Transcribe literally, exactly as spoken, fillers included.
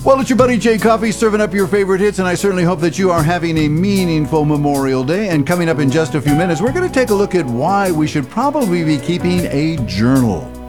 Well, it's your buddy Jay Coffee serving up your favorite hits, and I certainly hope that you are having a meaningful Memorial Day. And coming up in just a few minutes, we're going to take a look at why we should probably be keeping a journal.